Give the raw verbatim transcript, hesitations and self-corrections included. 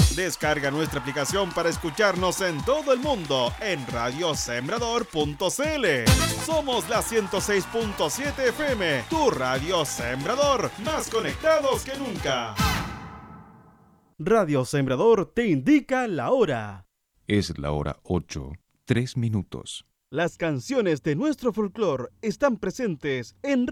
Descarga nuestra aplicación para escucharnos en todo el mundo en radio sembrador punto c l. Somos la ciento seis punto siete F M, tu radio Sembrador, más conectados que nunca. Radio Sembrador te indica la hora. Es la hora ocho, tres minutos. Las canciones de nuestro folclore están presentes en